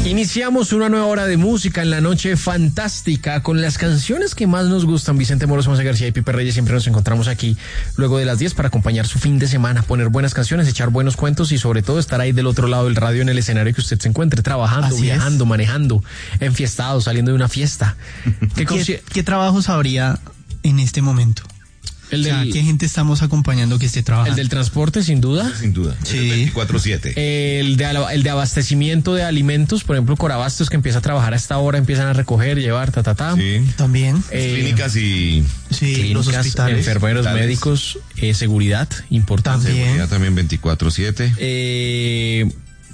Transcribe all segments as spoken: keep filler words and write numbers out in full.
Iniciamos una nueva hora de música en la noche fantástica con las canciones que más nos gustan. Vicente Moros, José García y Pipe Reyes siempre nos encontramos aquí luego de las diez para acompañar su fin de semana, poner buenas canciones, echar buenos cuentos y sobre todo estar ahí del otro lado del radio en el escenario que usted se encuentre, trabajando, Así viajando, es. manejando, enfiestado, saliendo de una fiesta. ¿Qué, ¿Qué, consi- ¿Qué trabajos habría en este momento? el, O sea, del, ¿qué gente estamos acompañando que esté el trabajando? del transporte, sin duda. Sin duda. Sí. veinticuatro siete. El de, ala- el de abastecimiento de alimentos, por ejemplo, Corabastos, que empieza a trabajar a esta hora, empiezan a recoger, llevar, ta, ta, ta. Sí. También. Eh, Clínicas y Sí, los clínicas, hospitales. enfermeros, hospitales. médicos, eh, seguridad, importante. También. seguridad también veinticuatro siete. Eh,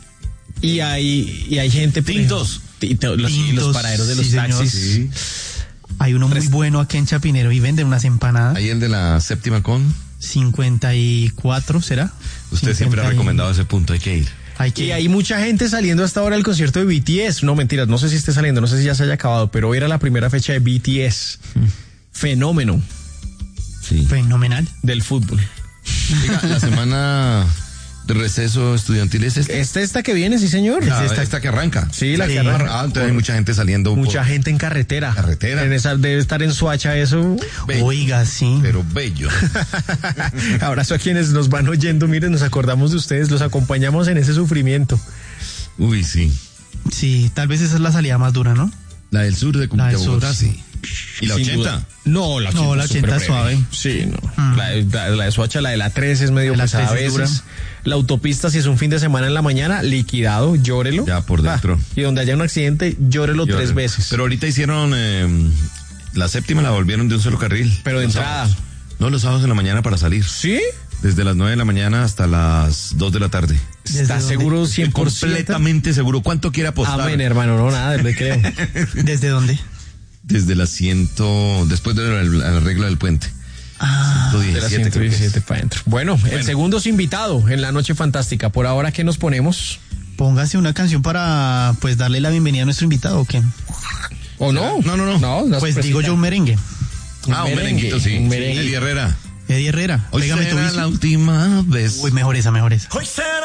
y hay y hay gente. Tintos. Ti- to- Los, y los Tintos, paraderos de los sí, señor. taxis. Sí. Hay uno muy bueno aquí en Chapinero y venden unas empanadas. Ahí el de la séptima con. cincuenta y cuatro, ¿será? Usted siempre ha cincuenta y- recomendado ese punto, hay que ir. Hay que Y hay mucha gente saliendo hasta ahora al concierto de B T S. No, mentiras, no sé si esté saliendo, no sé si ya se haya acabado, pero hoy era la primera fecha de B T S. Fenómeno Sí. Fenomenal. del fútbol. Oiga, la semana de receso estudiantil es esta. ¿Esta esta que viene, sí, señor? Ah, Esta- esta, que arranca. Sí, la Sí. que arranca. Ah, entonces hay mucha gente saliendo. Mucha por- gente en carretera. Carretera. En esa, debe estar en Suacha eso. Bello. Oiga, sí. Pero bello. Abrazo a quienes nos van oyendo. Miren, nos acordamos de ustedes, los acompañamos en ese sufrimiento. Uy, sí. Sí, tal vez esa es la salida más dura, ¿no? La del sur de, La del de Bogotá, sur. sí. ¿Y la Sin ochenta? duda. No, la ochenta, No, la es ochenta súper es suave. breve. Sí, no. Mm. La, de- la, la de Soacha, la de la trece es medio La pesada a trece es veces. dura. La autopista, si es un fin de semana en la mañana, liquidado, llórelo. Ya por dentro. Ah, y donde haya un accidente, llórelo Yo- tres veces. Pero ahorita hicieron eh, la séptima, la volvieron de un solo carril. Pero de Los entrada. sábados. No, los sábados en la mañana para salir. ¿Sí? Desde las nueve de la mañana hasta las dos de la tarde. ¿Desde ¿Estás dónde? seguro cien por ciento? Completamente seguro. ¿Cuánto quiere apostar? Amén, hermano, no, nada, le creo. ¿Desde dónde? Desde las ciento, después del arreglo del puente. Ah, De la ciento diecisiete, ciento creo que es. diecisiete para adentro. Bueno, el segundo es invitado en la noche fantástica. Por ahora, ¿qué nos ponemos? póngase una canción para pues darle la bienvenida a nuestro invitado, ¿o qué? ¿O no? No, no, no. No, no Pues sorpresita. digo yo un merengue. Ah, un merenguito, sí. Un merengue. Eddie Herrera. Eddie Herrera. Hoy Pégame tu será bici. la última vez. Uy, mejor esa, mejor esa. Hoy será